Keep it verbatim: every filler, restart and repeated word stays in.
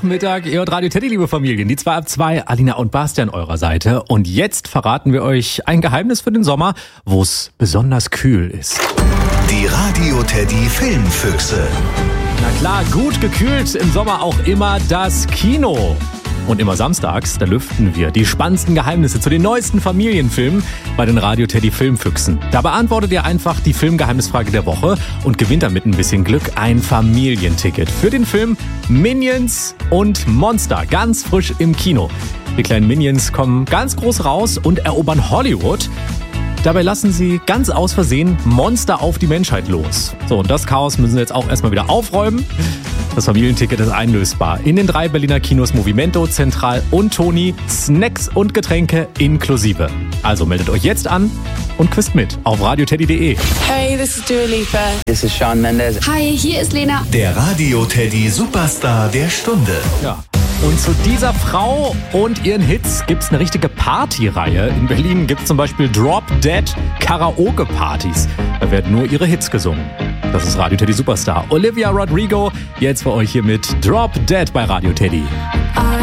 Mittag, ihr hört Radio Teddy, liebe Familien. Die zwei ab zwei, Alina und Basti an eurer Seite. Und jetzt verraten wir euch ein Geheimnis für den Sommer, wo es besonders kühl ist. Die Radio Teddy Filmfüchse. Na klar, gut gekühlt im Sommer auch immer das Kino. Und immer samstags, da lüften wir die spannendsten Geheimnisse zu den neuesten Familienfilmen bei den Radio Teddy Filmfüchsen. Da beantwortet ihr einfach die Filmgeheimnisfrage der Woche und gewinnt dann mit ein bisschen Glück ein Familienticket für den Film Minions und Monster, ganz frisch im Kino. Die kleinen Minions kommen ganz groß raus und erobern Hollywood. Dabei lassen sie ganz aus Versehen Monster auf die Menschheit los. So, und das Chaos müssen sie jetzt auch erstmal wieder aufräumen. Das Familienticket ist einlösbar in den drei Berliner Kinos Movimento, Zentral und Toni. Snacks und Getränke inklusive. Also meldet euch jetzt an und quizt mit auf radio teddy punkt de. Hey, this is Dua Lipa. This is Shawn Mendes. Hi, hier ist Lena. Der Radio Teddy Superstar der Stunde. Ja. Und zu dieser Frau und ihren Hits gibt's eine richtige Partyreihe. In Berlin gibt's zum Beispiel Drop Dead Karaoke-Partys. Da werden nur ihre Hits gesungen. Das ist Radio Teddy Superstar. Olivia Rodrigo, jetzt für euch hier mit Drop Dead bei Radio Teddy.